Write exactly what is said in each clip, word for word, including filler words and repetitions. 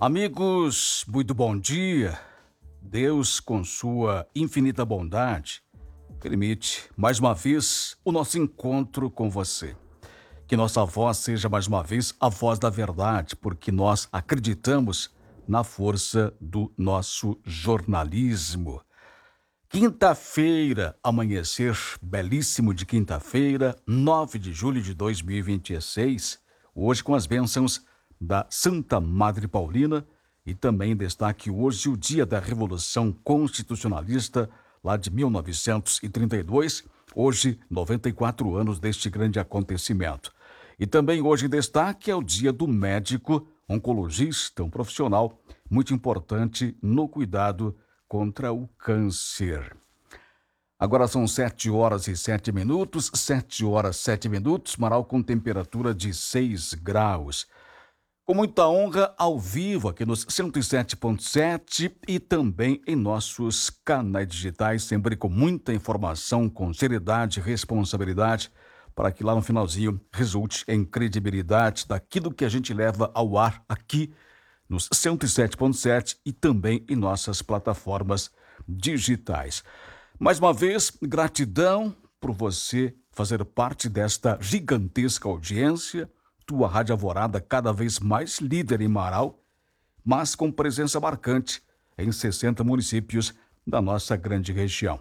Amigos, muito bom dia. Deus, com sua infinita bondade, permite mais uma vez o nosso encontro com você. Que nossa voz seja mais uma vez a voz da verdade, porque nós acreditamos na força do nosso jornalismo. Quinta-feira, amanhecer belíssimo de quinta-feira, nove de julho de dois mil e vinte e seis, hoje com as bênçãos da Santa Madre Paulina, e também destaque hoje o dia da Revolução Constitucionalista, lá de mil novecentos e trinta e dois, hoje noventa e quatro anos deste grande acontecimento. E também hoje em destaque é o dia do médico oncologista, um profissional muito importante no cuidado contra o câncer. Agora são sete horas e sete minutos, sete horas e sete minutos, Marau com temperatura de seis graus. Com muita honra, ao vivo aqui nos cento e sete ponto sete e também em nossos canais digitais, sempre com muita informação, com seriedade e responsabilidade, para que lá no finalzinho resulte em credibilidade daquilo que a gente leva ao ar aqui nos cento e sete ponto sete e também em nossas plataformas digitais. Mais uma vez, gratidão por você fazer parte desta gigantesca audiência, tua Rádio Alvorada cada vez mais líder em Marau, mas com presença marcante em sessenta municípios da nossa grande região.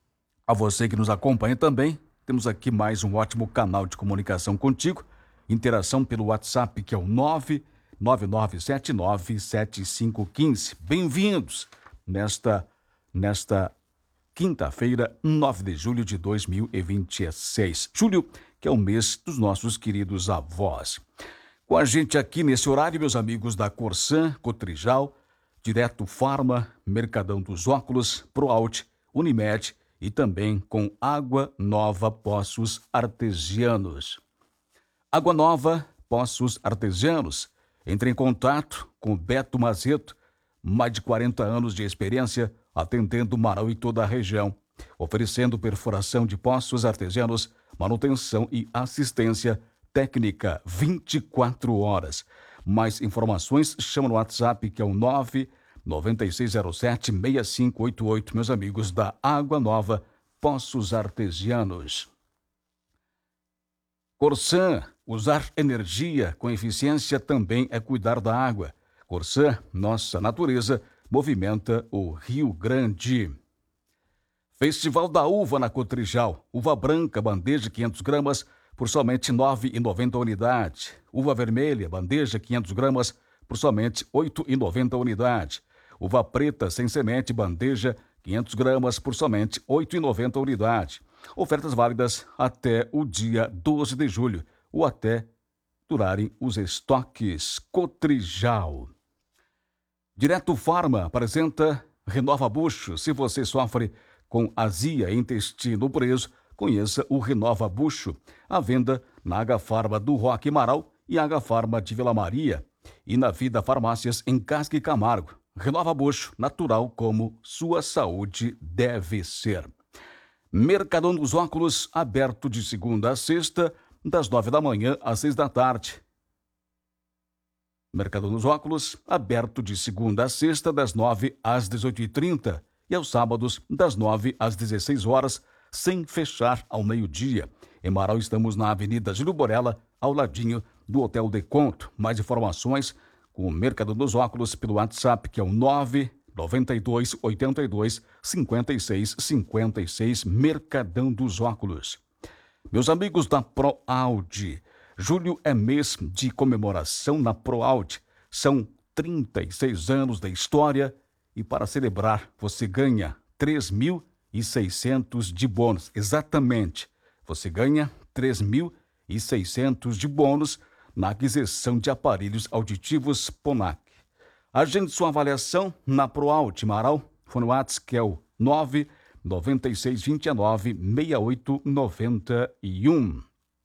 A você que nos acompanha também, temos aqui mais um ótimo canal de comunicação contigo, interação pelo WhatsApp, que é o nove nove nove sete nove sete cinco um cinco. Bem-vindos nesta, nesta quinta-feira, nove de julho de dois mil e vinte e seis. Julho, que é o mês dos nossos queridos avós. Com a gente aqui nesse horário, meus amigos da Corsan, Cotrijal, Direto Farma, Mercadão dos Óculos, ProAut, Unimed e também com Água Nova Poços Artesianos. Água Nova Poços Artesianos. Entre em contato com Beto Mazeto, mais de quarenta anos de experiência, atendendo Marau e toda a região, oferecendo perfuração de poços artesianos, manutenção e assistência técnica vinte e quatro horas. Mais informações, chama no WhatsApp, que é o nove nove seis zero sete seis cinco oito oito, meus amigos da Água Nova Poços Artesianos. Corsan, usar energia com eficiência também é cuidar da água. Corsan, nossa natureza, movimenta o Rio Grande. Festival da Uva na Cotrijal. Uva branca, bandeja quinhentas gramas, por somente nove reais e noventa centavos unidade. Uva vermelha, bandeja quinhentas gramas, por somente oito reais e noventa centavos unidade. Uva preta, sem semente, bandeja quinhentas gramas, por somente oito reais e noventa centavos unidade. Ofertas válidas até o dia doze de julho, ou até durarem os estoques. Cotrijal. Direto Farma apresenta Renova Bucho. Se você sofre com azia e intestino preso, conheça o Renova Bucho. À venda na Agafarma do Roque Marau e Agafarma de Vila Maria. E na Vida Farmácias em Casca e Camargo. Renova Bucho, natural como sua saúde deve ser. Mercadão dos Óculos, aberto de segunda a sexta, das nove da manhã às seis da tarde. Mercadão dos Óculos, aberto de segunda a sexta, das nove às dezoito e trinta. E aos sábados, das nove às dezesseis horas, sem fechar ao meio-dia. Em Marau estamos na Avenida Júlio Borella, ao ladinho do Hotel Deconto. Mais informações com o Mercado dos Óculos pelo WhatsApp, que é o nove nove dois oito dois cinco seis cinco seis, Mercadão dos Óculos. Meus amigos da ProAude, julho é mês de comemoração na ProAude. São trinta e seis anos de história. E para celebrar, você ganha três mil e seiscentos de bônus. Exatamente, você ganha três mil e seiscentos de bônus na aquisição de aparelhos auditivos Ponac. Agende sua avaliação na ProAude Marau. Fone WhatsApp, que é o nove nove seis dois nove seis oito nove um.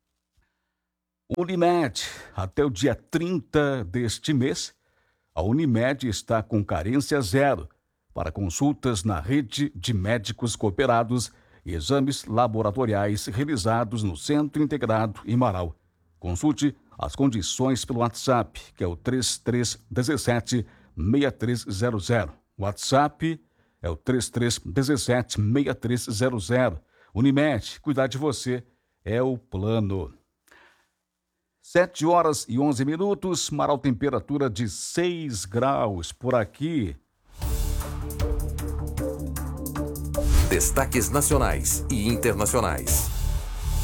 Unimed, até o dia trinta deste mês, a Unimed está com carência zero para consultas na rede de médicos cooperados e exames laboratoriais realizados no Centro Integrado em Marau. Consulte as condições pelo WhatsApp, que é o três três um sete seis três zero zero. WhatsApp é o três três um sete, seis três zero zero. Unimed, cuidar de você é o plano. Sete horas e onze minutos, Marau, temperatura de seis graus por aqui. Destaques nacionais e internacionais.